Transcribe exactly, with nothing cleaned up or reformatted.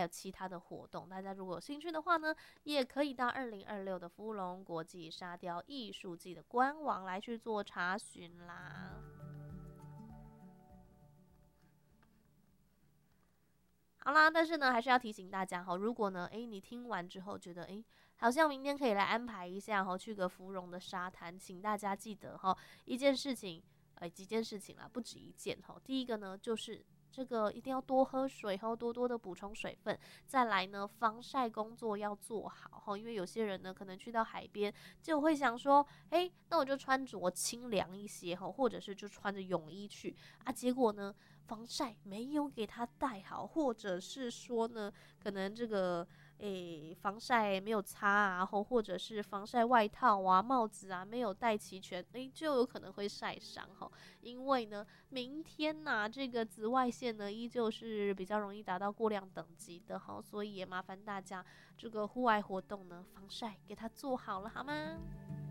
有其他的活动，大家如果有兴趣的话呢，也可以到二零二六的芙蓉国际沙雕艺术季的官网来去做查询啦。好啦，但是呢，还是要提醒大家哈，如果呢，诶，你听完之后觉得，诶，好像明天可以来安排一下哈，去个芙蓉的沙滩，请大家记得哈，一件事情，呃，几件事情啦，不止一件哈。第一个呢，就是这个一定要多喝水哈，多多的补充水分。再来呢，防晒工作要做好哈，因为有些人呢，可能去到海边就会想说，诶，那我就穿着清凉一些哈，或者是就穿着泳衣去啊，结果呢？防晒没有给他戴好，或者是说呢，可能这个诶防晒没有擦啊，或或者是防晒外套啊、帽子啊没有戴齐全，诶就有可能会晒伤哈。因为呢，明天呐、啊、这个紫外线呢依旧是比较容易达到过量等级的哈，所以也麻烦大家这个户外活动呢防晒给它做好了好吗？